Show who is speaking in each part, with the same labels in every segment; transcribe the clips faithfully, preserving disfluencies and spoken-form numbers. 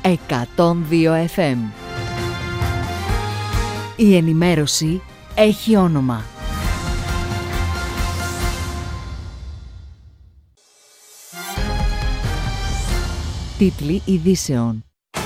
Speaker 1: εκατόν δύο εφ εμ. Η ενημέρωση έχει όνομα. Τίτλοι ειδήσεων.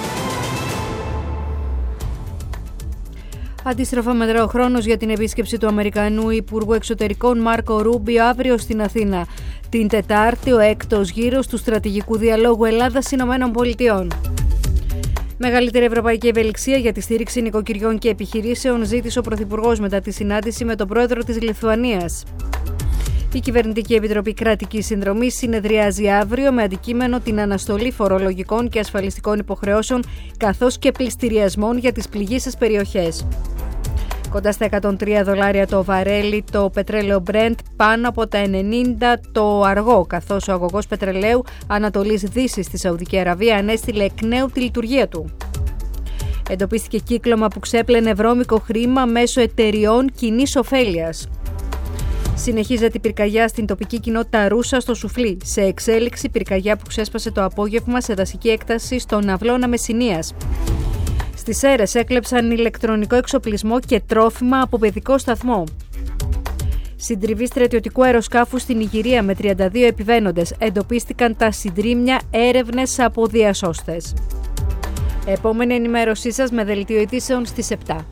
Speaker 2: Αντίστροφα μετρά ο χρόνος για την επίσκεψη του Αμερικανού Υπουργού Εξωτερικών Μάρκο Ρούμπιο αύριο στην Αθήνα. Την Τετάρτη ο έκτος γύρος του στρατηγικού διαλόγου Ελλάδας-Ηνωμένων Πολιτειών. Μεγαλύτερη ευρωπαϊκή ευελιξία για τη στήριξη νοικοκυριών και επιχειρήσεων ζήτησε ο Πρωθυπουργός μετά τη συνάντηση με τον πρόεδρο της Λιθουανίας. Η Κυβερνητική Επιτροπή Κρατικής Συνδρομής συνεδριάζει αύριο με αντικείμενο την αναστολή φορολογικών και ασφαλιστικών υποχρεώσεων καθώς και πληστηριασμών για τις πληγείσες περιοχές. Κοντά στα εκατόν τρία δολάρια το βαρέλι το πετρέλαιο Brent, πάνω από τα ενενήντα το αργό, καθώς ο αγωγός πετρελαίου Ανατολής Δύσης στη Σαουδική Αραβία ανέστηλε εκ νέου τη λειτουργία του. Εντοπίστηκε κύκλωμα που ξέπλαινε βρώμικο χρήμα μέσω εταιριών κοινής ωφέλειας. Συνεχίζεται η πυρκαγιά στην τοπική κοινότητα Ρούσα στο Σουφλί. Σε εξέλιξη πυρκαγιά που ξέσπασε το απόγευμα σε δασική έκταση στον Αυλώνα Μεσσηνίας. Στις Σέρρες έκλεψαν ηλεκτρονικό εξοπλισμό και τρόφιμα από παιδικό σταθμό. Συντριβή στρατιωτικού αεροσκάφου στην Ιγυρία με τριάντα δύο επιβαίνοντες. Εντοπίστηκαν τα συντρίμμια, έρευνες από διασώστες. Επόμενη ενημέρωσή σας με δελτίο ειδήσεων στις επτά.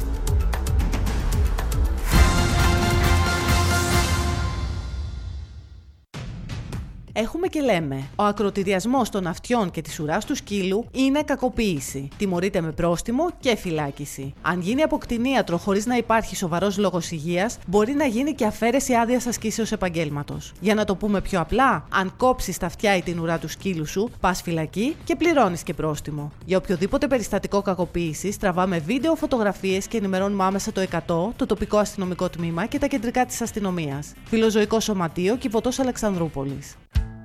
Speaker 3: Έχουμε και λέμε. Ο ακροτηριασμός των αυτιών και της ουράς του σκύλου είναι κακοποίηση. Τιμωρείται με πρόστιμο και φυλάκιση. Αν γίνει από κτηνίατρο χωρίς να υπάρχει σοβαρός λόγος υγείας, μπορεί να γίνει και αφαίρεση άδειας ασκήσεως επαγγέλματος. Για να το πούμε πιο απλά, αν κόψεις τα αυτιά ή την ουρά του σκύλου σου, πας φυλακή και πληρώνεις και πρόστιμο. Για οποιοδήποτε περιστατικό κακοποίησης, τραβάμε βίντεο, φωτογραφίες και ενημερώνουμε άμεσα το εκατό, το τοπικό αστυνομικό τμήμα και τα κεντρικά της αστυνομίας. Φιλοζωικό Σωματείο, Κιβωτός Αλεξανδρούπολης.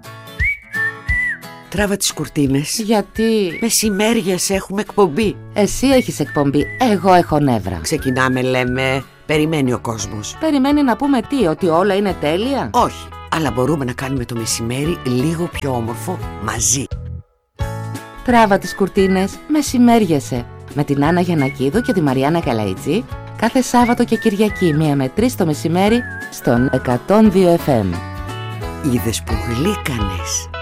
Speaker 4: Τράβα τις κουρτίνες.
Speaker 5: Γιατί?
Speaker 4: Μεσημέριες έχουμε εκπομπή.
Speaker 5: Εσύ έχεις εκπομπή, εγώ έχω νεύρα.
Speaker 4: Ξεκινάμε λέμε, περιμένει ο κόσμος.
Speaker 5: Περιμένει να πούμε τι, ότι όλα είναι τέλεια?
Speaker 4: Όχι, αλλά μπορούμε να κάνουμε το μεσημέρι λίγο πιο όμορφο μαζί.
Speaker 5: Τράβα τις κουρτίνες, μεσημέριεσαι. Με την Άννα Γιαννακίδου και τη Μαριάννα Καλαϊτζή. Κάθε Σάββατο και Κυριακή, μία με τρεις το μεσημέρι, στον εκατόν δύο εφ εμ.
Speaker 4: Είδες που γλύκανες.